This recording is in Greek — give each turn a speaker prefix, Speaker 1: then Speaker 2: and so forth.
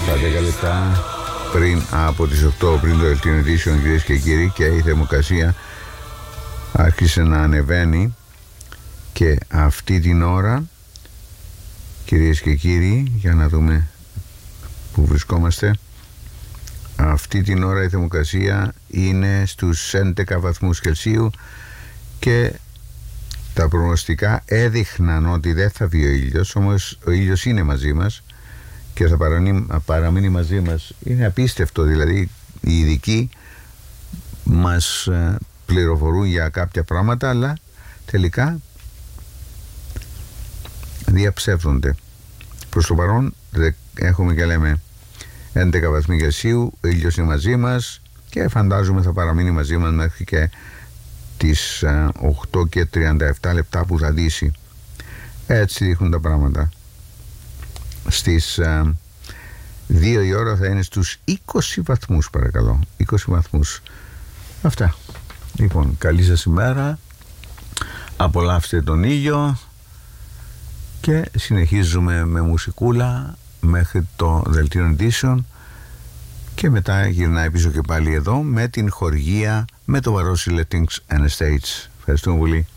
Speaker 1: 10 λεπτά πριν από τις 8, πριν το δελτίο ειδήσεων, κυρίες και κύριοι, και η θερμοκρασία άρχισε να ανεβαίνει. Και αυτή την ώρα, κυρίες και κύριοι, για να δούμε που βρισκόμαστε, αυτή την ώρα η θερμοκρασία είναι στους 11 βαθμούς Κελσίου και τα προγνωστικά έδειχναν ότι δεν θα βγει ο ήλιος, όμως ο ήλιος είναι μαζί μας και θα παραμείνει μαζί μας. Είναι απίστευτο, δηλαδή οι ειδικοί μας πληροφορούν για κάποια πράγματα, αλλά τελικά διαψεύδονται. Προς το παρόν έχουμε και λέμε 11 βαθμοί Κελσίου, ο ήλιος είναι μαζί μας και φαντάζομαι θα παραμείνει μαζί μας μέχρι και τις 8 και 37 λεπτά που θα δύσει. Έτσι δείχνουν τα πράγματα. Στις 2 η ώρα θα είναι στους 20 βαθμούς, παρακαλώ, 20 βαθμούς. Αυτά. Λοιπόν, καλή σας ημέρα, απολαύστε τον ήλιο και συνεχίζουμε με μουσικούλα μέχρι το δελτίο ειδήσεων και μετά γυρνάει πίσω και πάλι εδώ με την χορηγία με το Βαρόσι Lettings and Estates. Ευχαριστούμε πολύ.